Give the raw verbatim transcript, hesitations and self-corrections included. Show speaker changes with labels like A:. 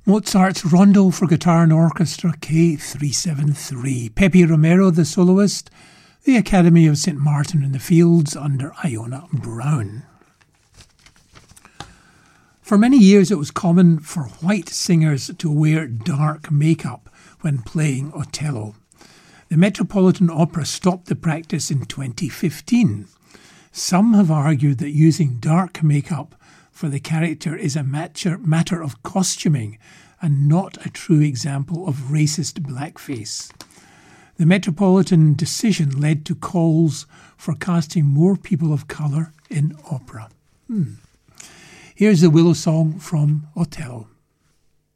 A: Mozart's Rondo for Guitar and Orchestra K three seventy-three. Pepe Romero, the soloist. The Academy of Saint Martin in the Fields under Iona Brown. For many years it was common for white singers to wear dark makeup when playing Otello. The Metropolitan Opera stopped the practice in twenty fifteen. Some have argued that using dark makeup for the character is a matter of costuming and not a true example of racist blackface. The Metropolitan decision led to calls for casting more people of colour in opera. Hmm. Here's the Willow Song from Otello.